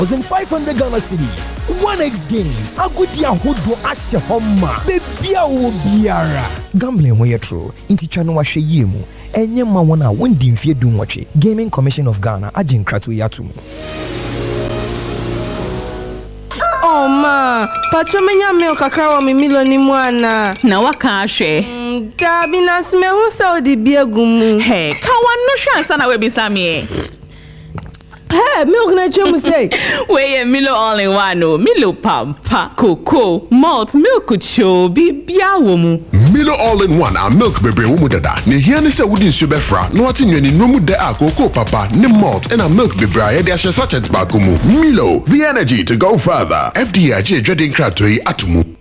1,500 Ghana cedis. 1x games. Agudi ahodo asye homa. Bebia wo biara. Gambling ho yetro. Inti chano wa hwe yemu. Enye ma wona wondi mfie dum wache. Gaming Commission of Ghana agin krato yatum. Oh ma, pachomenya milk kakra wa mi milo ni mwana. Na waka ahwe. Gabi na sme hu saudi biegumu. Hey, ka wanu hwa sana we bisame. Hey, milk na chemu say. We Milo all in one no. Milo pampa, cocoa, malt, milk cho bibia wo mu. Milo all in one and milk bebre wo mu dada. Ne hia ne se wodi nsu befra. No ati nwani no mu de a cocoa papa, ne malt and a milk bebre ya de ahye sachet ba ko mu. Milo, the energy to go further. FDA je dredin kratoi atumu.